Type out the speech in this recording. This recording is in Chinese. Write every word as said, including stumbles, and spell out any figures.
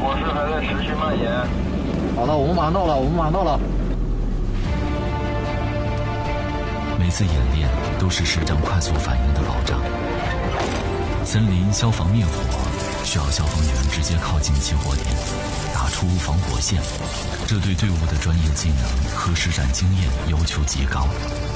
火势还在持续蔓延。 好了，我们马上到了，我们马上到了。 每次演练都是实战快速反应的保障。森林消防灭火需要消防员直接靠近起火点，打出防火线，这对队伍的专业技能和实战经验要求极高。